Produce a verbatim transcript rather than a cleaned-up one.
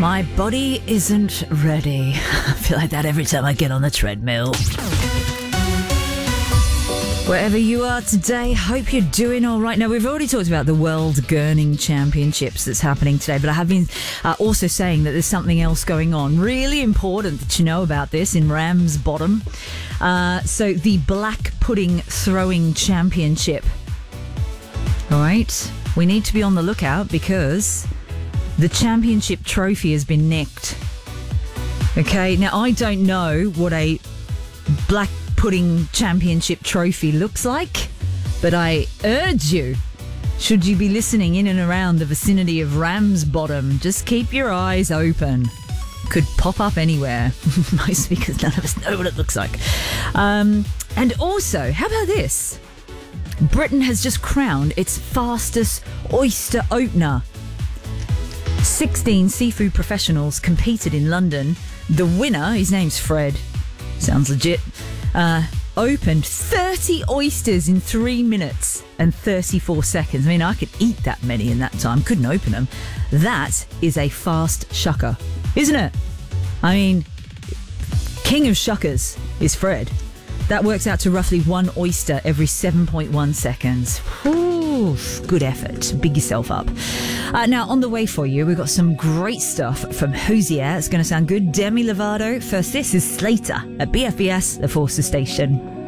My body isn't ready. I feel like that every time I get on the treadmill. Wherever you are today, hope you're doing all right. Now, we've already talked about the World Gurning Championships that's happening today, but I have been uh, also saying that there's something else going on. Really important that you know about this in Ramsbottom. Uh, so, the Black Pudding Throwing Championship. All right, we need to be on the lookout because the championship trophy has been nicked. Okay, now I don't know what a Black Pudding Championship trophy looks like, but I urge you, should you be listening in and around the vicinity of Ramsbottom, just keep your eyes open. Could pop up anywhere, mostly because none of us know what it looks like. Um, and also, how about this? Britain has just crowned its fastest oyster opener. sixteen seafood professionals competed in London. The winner, his name's Fred, sounds legit, uh, opened thirty oysters in three minutes and thirty-four seconds. I mean, I could eat that many in that time, couldn't open them. That is a fast shucker, isn't it? I mean, king of shuckers is Fred. That works out to roughly one oyster every seven point one seconds. Ooh, good effort. Big yourself up. Uh, now, on the way for you, we've got some great stuff from Hosier. It's going to sound good. Demi Lovato. First, this is Slater at B F B S, the Forster Station.